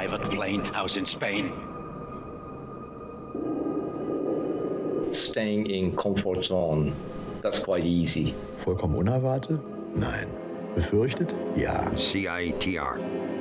private plane house in Spain. Staying in comfort zone, that's quite easy. Vollkommen unerwartet? Nein. Befürchtet? Ja. CITR.